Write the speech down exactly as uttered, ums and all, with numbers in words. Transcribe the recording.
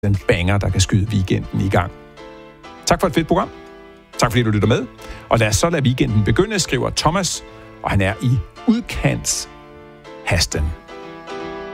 den banger, der kan skyde weekenden i gang. Tak for et fedt program. Tak fordi du lytter med. Og lad os så lade weekenden begynde, skriver Thomas, og han er i udkants Hasten.